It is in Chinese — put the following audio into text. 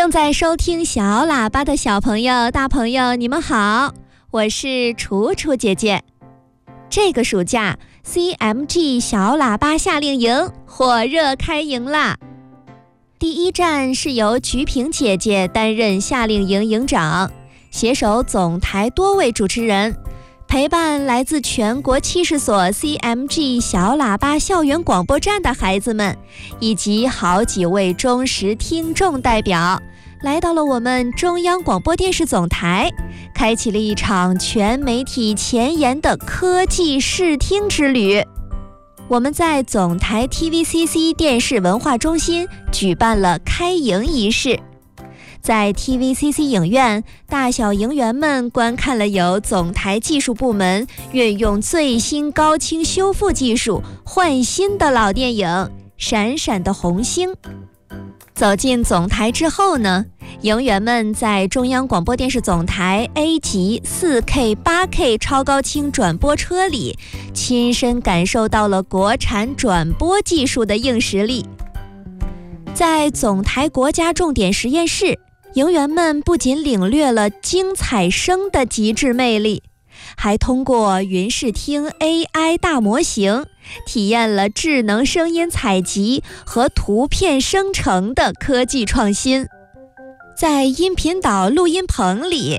正在收听小喇叭的小朋友、大朋友，你们好，我是楚楚姐姐。这个暑假 CMG 小喇叭夏令营火热开营啦！第一站是由菊萍姐姐担任夏令营营长，携手总台多位主持人，陪伴来自全国70所 CMG 小喇叭校园广播站的孩子们，以及好几位忠实听众代表，来到了我们中央广播电视总台，开启了一场全媒体前沿的科技视听之旅。我们在总台 TVCC 电视文化中心举办了开营仪式。在 TVCC 影院，大小营员们观看了由总台技术部门运用最新高清修复技术换新的老电影《闪闪的红星》。走进总台之后呢，营员们在中央广播电视总台 A 级 4K、8K 超高清转播车里，亲身感受到了国产转播技术的硬实力。在总台国家重点实验室，营员们不仅领略了精彩声的极致魅力，还通过云视听 AI 大模型体验了智能声音采集和图片生成的科技创新。在音频岛录音棚里，